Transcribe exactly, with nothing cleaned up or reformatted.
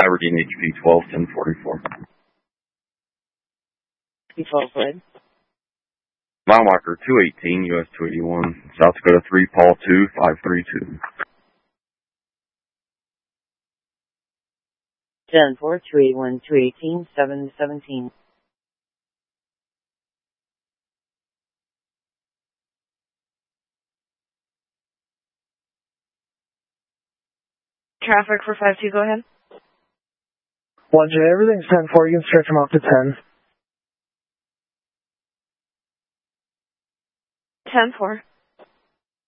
Aberdeen H P twelve ten forty-four. H P twelve, go ahead. Mile marker two eighteen, U S two eighty-one, South Dakota three, Paul two five three two. ten four, two eighty-one, two eighteen, seven seventeen. Traffic for five two, go ahead. one J, everything's ten four, you can stretch them up to ten. ten four.